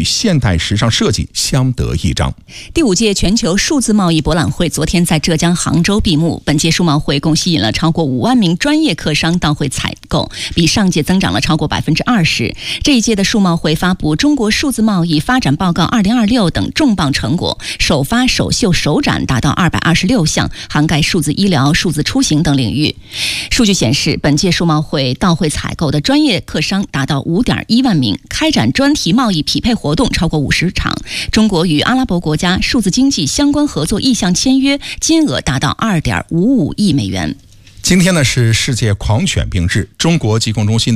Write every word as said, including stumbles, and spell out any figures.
现代时尚设计相得益彰。 第五届全球数字贸易博览会昨天在浙江杭州闭幕。本届数贸会共吸引了超过五万名专业客商到会采购，比上届增长了超过百分之二十。这一届的数贸会发布《中国数字贸易发展报告二零二六》等重磅成果，首发、首秀、首展达到二百二十六项，涵盖数字医疗、数字出行等领域。数据显示，本届数贸会到会采购的专业客商达到五点一万名，开展专题贸易匹配活动超过五十场。中国与阿拉伯国家数字经济相关合作意向签约金额达到二点五五亿美元。 今天呢是世界狂犬病日，中国疾控中心